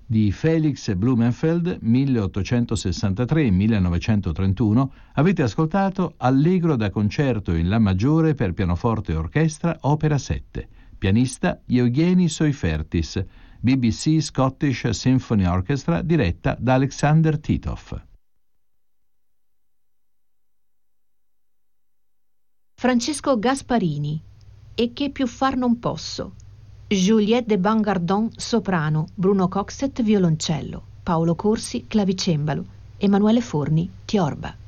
di Felix Blumenfeld 1863-1931 avete ascoltato Allegro da concerto in La maggiore per pianoforte e orchestra, opera 7. Pianista Eugeni Soifertis, BBC Scottish Symphony Orchestra, diretta da Alexander Titov. Francesco Gasparini, E che più far non posso. Juliette de Bangardon, soprano, Bruno Coxet, violoncello, Paolo Corsi, clavicembalo, Emanuele Forni, tiorba.